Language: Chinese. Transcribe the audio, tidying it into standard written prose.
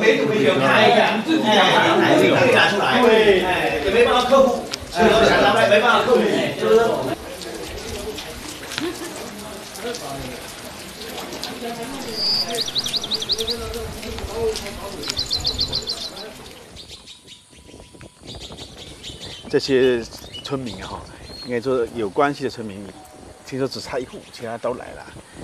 给你们有看一下，自己可以拿出来，对，哎，也没办法克服，没办法克服，是不是？ 这些村民哈，应该说有关系的村民，听说只差一户，其他都来了。